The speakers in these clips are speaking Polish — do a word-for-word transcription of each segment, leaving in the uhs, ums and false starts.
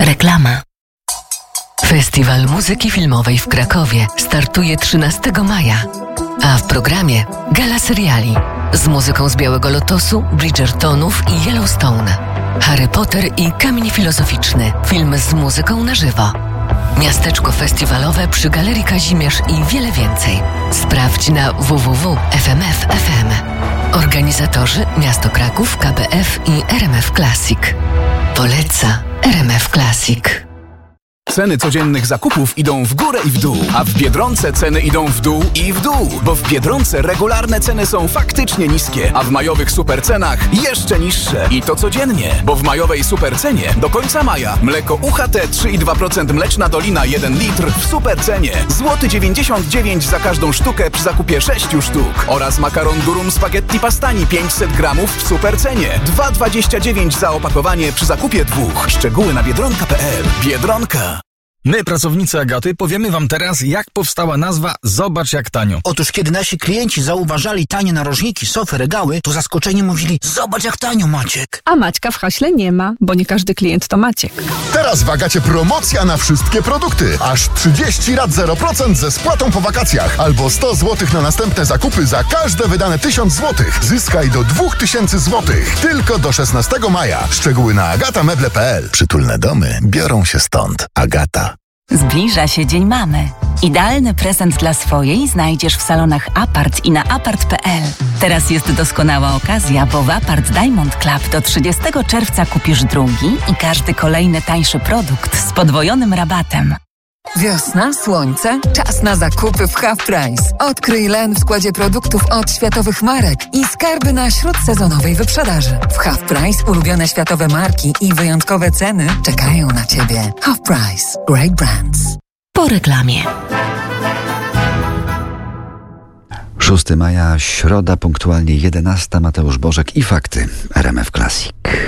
Reklama. Festiwal Muzyki Filmowej w Krakowie startuje trzynastego maja, a w programie gala seriali z muzyką z Białego Lotosu, Bridgertonów i Yellowstone, Harry Potter i Kamień Filozoficzny, film z muzyką na żywo, miasteczko festiwalowe przy Galerii Kazimierz i wiele więcej. Sprawdź na w w w kropka f m f kropka f m. Organizatorzy Miasto Kraków, K B F i R M F Classic. Poleca R M F Classic. Ceny codziennych zakupów idą w górę i w dół, a w Biedronce ceny idą w dół i w dół, bo w Biedronce regularne ceny są faktycznie niskie, a w majowych supercenach jeszcze niższe. I to codziennie, bo w majowej supercenie do końca maja mleko U H T trzy i dwa procent Mleczna Dolina jeden litr w supercenie złoty dziewięćdziesiąt dziewięć za każdą sztukę przy zakupie sześciu sztuk oraz makaron durum spaghetti pastani pięćset gramów w supercenie dwa dwadzieścia dziewięć za opakowanie przy zakupie dwóch. Szczegóły na biedronka kropka p l. Biedronka. My, pracownicy Agaty, powiemy wam teraz, jak powstała nazwa Zobacz jak tanio. Otóż kiedy nasi klienci zauważali tanie narożniki, sofy, regały, to zaskoczeni mówili: zobacz jak tanio, Maciek. A Maćka w haśle nie ma, bo nie każdy klient to Maciek. Teraz w Agacie promocja na wszystkie produkty. Aż trzydzieści rat zero procent ze spłatą po wakacjach. Albo sto złotych na następne zakupy za każde wydane tysiąc złotych. Zyskaj do dwa tysiące złotych. Tylko do szesnastego maja. Szczegóły na agatameble kropka p l. Przytulne domy biorą się stąd. Agata. Zbliża się Dzień Mamy. Idealny prezent dla swojej znajdziesz w salonach Apart i na apart kropka p l. Teraz jest doskonała okazja, bo w Apart Diamond Club do trzydziestego czerwca kupisz drugi i każdy kolejny tańszy produkt z podwojonym rabatem. Wiosna, słońce, czas na zakupy w Half Price. Odkryj Len w składzie produktów od światowych marek i skarby na śródsezonowej wyprzedaży. W Half Price ulubione światowe marki i wyjątkowe ceny czekają na Ciebie. Half Price. Great brands. Po reklamie. szóstego maja, środa, punktualnie jedenasta. Mateusz Bożek i fakty. R M F Classic.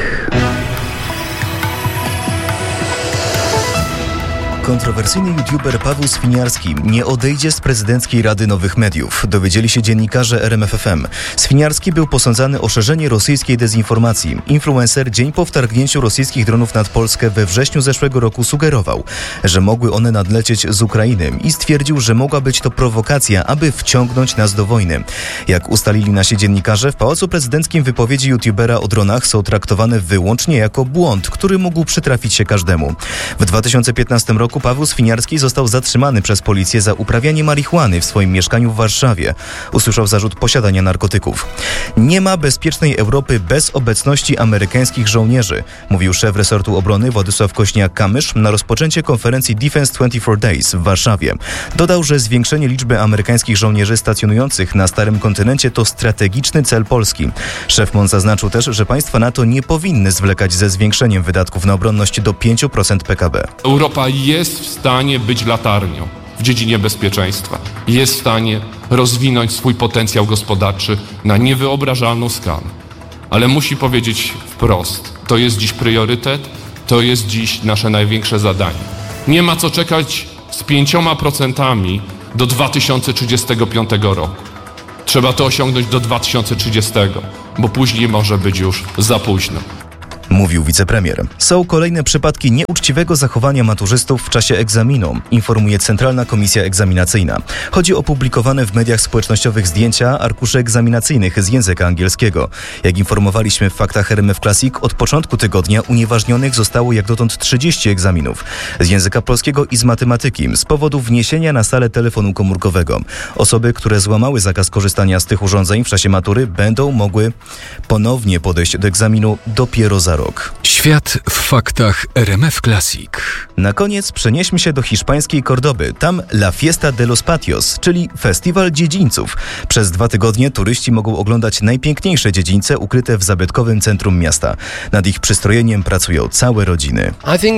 Kontrowersyjny youtuber Paweł Swiniarski nie odejdzie z prezydenckiej Rady Nowych Mediów. Dowiedzieli się dziennikarze R M F F M. Swiniarski był posądzany o szerzenie rosyjskiej dezinformacji. Influencer dzień po wtargnięciu rosyjskich dronów nad Polskę we wrześniu zeszłego roku sugerował, że mogły one nadlecieć z Ukrainy i stwierdził, że mogła być to prowokacja, aby wciągnąć nas do wojny. Jak ustalili nasi dziennikarze, w Pałacu Prezydenckim wypowiedzi youtubera o dronach są traktowane wyłącznie jako błąd, który mógł przytrafić się każdemu. W dwa tysiące piętnastym roku Paweł Swiniarski został zatrzymany przez policję za uprawianie marihuany w swoim mieszkaniu w Warszawie. Usłyszał zarzut posiadania narkotyków. Nie ma bezpiecznej Europy bez obecności amerykańskich żołnierzy, mówił szef resortu obrony Władysław Kośniak-Kamysz na rozpoczęcie konferencji Defense dwadzieścia cztery Days w Warszawie. Dodał, że zwiększenie liczby amerykańskich żołnierzy stacjonujących na Starym Kontynencie to strategiczny cel Polski. Szef M O N zaznaczył też, że państwa NATO nie powinny zwlekać ze zwiększeniem wydatków na obronność do pięć procent P K B. Europa jest w stanie być latarnią w dziedzinie bezpieczeństwa. Jest w stanie rozwinąć swój potencjał gospodarczy na niewyobrażalną skalę. Ale musi powiedzieć wprost, to jest dziś priorytet, to jest dziś nasze największe zadanie. Nie ma co czekać z pięcioma procentami do dwa tysiące trzydziestego piątego roku. Trzeba to osiągnąć do dwa tysiące trzydziestego, bo później może być już za późno. Mówił wicepremier. Są kolejne przypadki nieuczciwego zachowania maturzystów w czasie egzaminu, informuje Centralna Komisja Egzaminacyjna. Chodzi o publikowane w mediach społecznościowych zdjęcia arkuszy egzaminacyjnych z języka angielskiego. Jak informowaliśmy w faktach R M F Classic, od początku tygodnia unieważnionych zostało jak dotąd trzydzieści egzaminów z języka polskiego i z matematyki z powodu wniesienia na salę telefonu komórkowego. Osoby, które złamały zakaz korzystania z tych urządzeń w czasie matury, będą mogły ponownie podejść do egzaminu dopiero za rok. Świat w faktach R M F Classic. Na koniec przenieśmy się do hiszpańskiej Kordoby. Tam La Fiesta de los Patios, czyli Festiwal Dziedzińców. Przez dwa tygodnie turyści mogą oglądać najpiękniejsze dziedzińce ukryte w zabytkowym centrum miasta. Nad ich przystrojeniem pracują całe rodziny.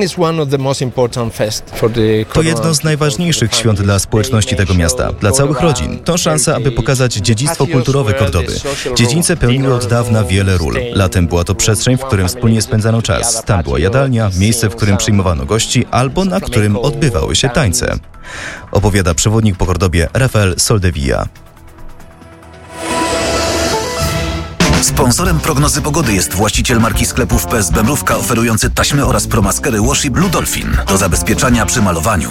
To jedno z najważniejszych świąt dla społeczności tego miasta, dla całych rodzin. To szansa, aby pokazać dziedzictwo kulturowe Kordoby. Dziedzińce pełniły od dawna wiele ról. Latem była to przestrzeń, w którym wspólnie spędzano czas. Tam była jadalnia, miejsce, w którym przyjmowano gości, albo na którym odbywały się tańce. Opowiada przewodnik po Kordobie Rafael Soldevilla. Sponsorem prognozy pogody jest właściciel marki sklepów P S Bemrówka oferujący taśmy oraz promaskery Washi Blue Dolphin do zabezpieczania przy malowaniu.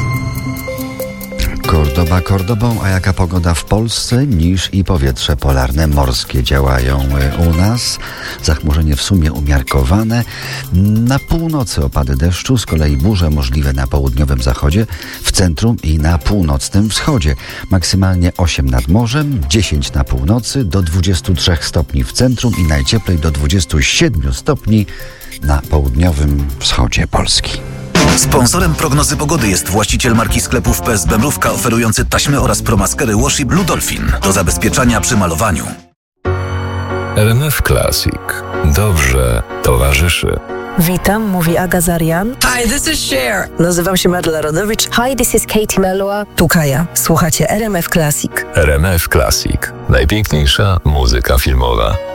Kordoba Kordobą, a jaka pogoda w Polsce? Niż i powietrze polarne morskie działają u nas. Zachmurzenie w sumie umiarkowane. Na północy opady deszczu, z kolei burze możliwe na południowym zachodzie, w centrum i na północnym wschodzie. Maksymalnie osiem nad morzem, dziesięć na północy, do dwudziestu trzech stopni w centrum i najcieplej do dwudziestu siedmiu stopni na południowym wschodzie Polski. Sponsorem prognozy pogody jest właściciel marki sklepów P S Bemrówka oferujący taśmy oraz promaskery Washi Blue Dolphin do zabezpieczania przy malowaniu. R M F Classic. Dobrze towarzyszy. Witam, mówi Aga Zarian. Hi, this is Cher. Nazywam się Marla Rodowicz. Hi, this is Katie Melua. Tu Kaja. Słuchacie R M F Classic. R M F Classic. Najpiękniejsza muzyka filmowa.